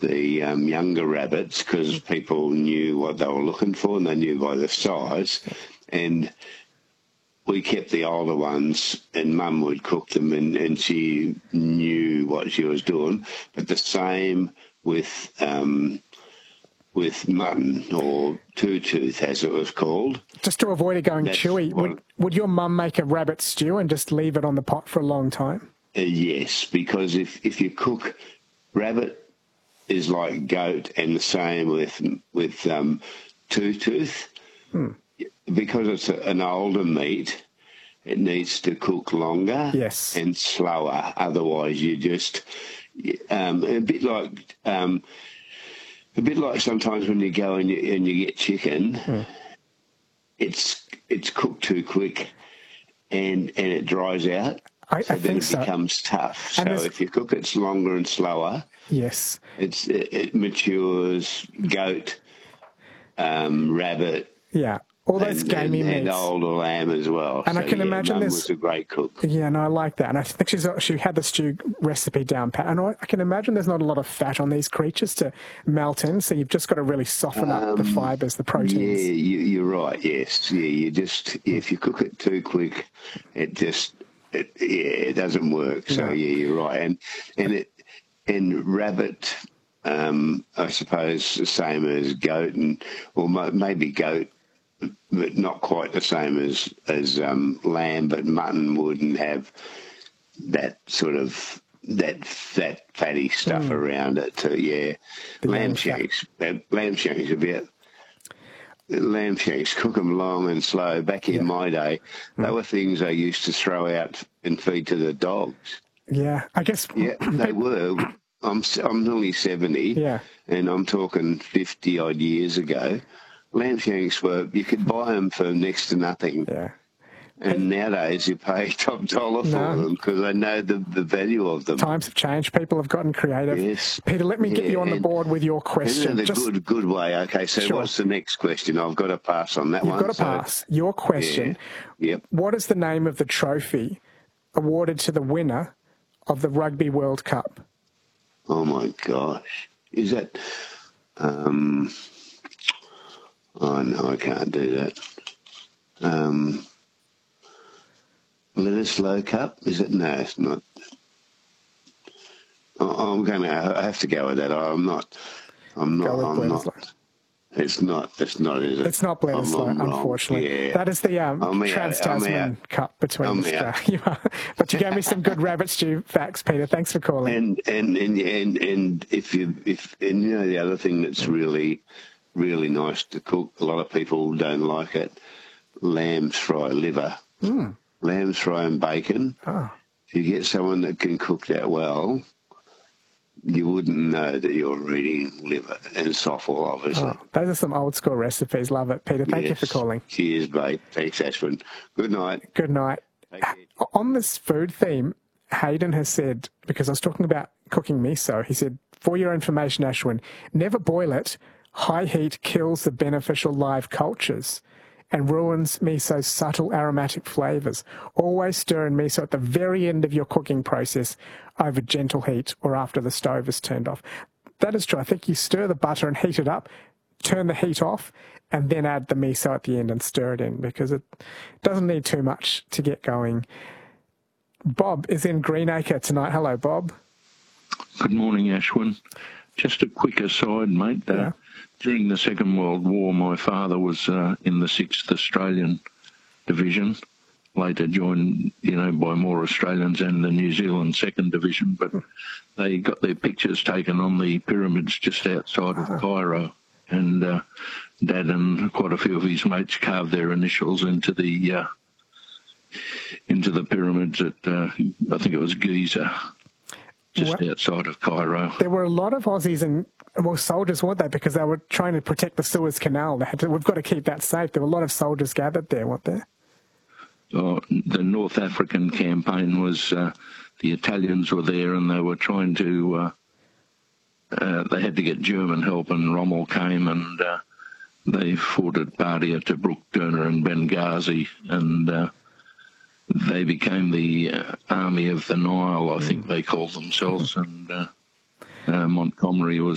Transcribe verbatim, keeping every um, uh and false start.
the um, younger rabbits because people knew what they were looking for and they knew by the size. And we kept the older ones, and Mum would cook them, and, and she knew what she was doing. But the same with um, with mutton, or two-tooth, as it was called. Just to avoid it going That's chewy, what- would, would your mum make a rabbit stew and just leave it on the pot for a long time? Uh, yes, because if, if you cook rabbit is like goat, and the same with with um, two-tooth. Hmm. Because it's a, an older meat, it needs to cook longer yes. and slower. Otherwise, you just um, a bit like um, a bit like sometimes when you go and you, and you get chicken, hmm. it's it's cooked too quick, and and it dries out. I, so I then think it so. becomes tough. And so if you cook it longer and slower, yes, it's it, it matures. Goat, um, rabbit, yeah. All those and, gamey and, meats. And older lamb as well. And so, I can yeah, imagine Mum this. was a great cook. Yeah, no, I like that. And I think she's she had the stew recipe down pat. And I, I can imagine there's not a lot of fat on these creatures to melt in, so you've just got to really soften um, up the fibres, the proteins. Yeah, you, you're right, yes. Yeah, you just, if you cook it too quick, it just, it, yeah, it doesn't work. So, no. yeah, you're right. And, and, it, and rabbit, um, I suppose, the same as goat, and or maybe goat, but not quite the same as as um, lamb, but mutton wouldn't have that sort of that that fatty stuff mm. around it too. Yeah, the lamb shanks, lamb shanks a bit. Lamb shanks, cook them long and slow. Back in yeah. my day, mm. they were things I used to throw out and feed to the dogs. Yeah, I guess. Yeah, they were. I'm I'm only seventy, yeah, and I'm talking fifty odd years ago. Lamb shanks were, you could buy them for next to nothing. Yeah. And nowadays you pay top dollar for no. them because they know the, the value of them. Times have changed. People have gotten creative. Yes. Peter, let me yeah, get you on the board with your question. In a Just, good, good way. Okay, so sure. what's the next question? I've got to pass on that You've one. You've got to so, pass. Your question. Yeah. Yep. What is the name of the trophy awarded to the winner of the Rugby World Cup? Oh, my gosh. Is that... Um, oh, no, I can't do that. Um... Bledisloe Cup? Is it? No, it's not. I'm going to. I have to go with that. I'm not. I'm not. I'm not. It's not. It's not. Is it? It's not Bledisloe, unfortunately. Yeah. That is the um, Trans-Tasman Cup between Australia. But you gave me some good rabbit stew facts, Peter. Thanks for calling. And and and and, and if you if and you know the other thing that's really really nice to cook. A lot of people don't like it. Lamb's fry liver. Mm. Lamb's fry and bacon. Oh. If you get someone that can cook that well, you wouldn't know that you're eating liver and softball, obviously. Oh, those are some old school recipes. Love it, Peter. Thank yes. you for calling. Cheers, mate. Thanks, Ashwin. Good night. Good night. On this food theme, Hayden has said, because I was talking about cooking miso, he said, for your information, Ashwin, never boil it. High heat kills the beneficial live cultures and ruins miso's subtle aromatic flavours. Always stir in miso at the very end of your cooking process over gentle heat or after the stove is turned off. That is true. I think you stir the butter and heat it up, turn the heat off, and then add the miso at the end and stir it in because it doesn't need too much to get going. Bob is in Greenacre tonight. Hello, Bob. Good morning, Ashwin. Just a quick aside, mate. Uh, yeah. During the Second World War, my father was uh, in the sixth Australian Division, later joined, you know, by more Australians and the New Zealand second Division, but they got their pictures taken on the pyramids just outside of Cairo, and uh, Dad and quite a few of his mates carved their initials into the uh, into the pyramids at, uh, I think it was Giza, just what? outside of Cairo. There were a lot of Aussies and well, soldiers, weren't they? Because they were trying to protect the Suez Canal. They had to, we've got to keep that safe. There were a lot of soldiers gathered there, weren't there? Oh, the North African campaign was, uh, the Italians were there and they were trying to, uh, uh, they had to get German help, and Rommel came and uh, they fought at Bardia, Tobruk, Derna and Benghazi, and uh, they became the uh, Army of the Nile, I think they called themselves, and uh, uh, Montgomery was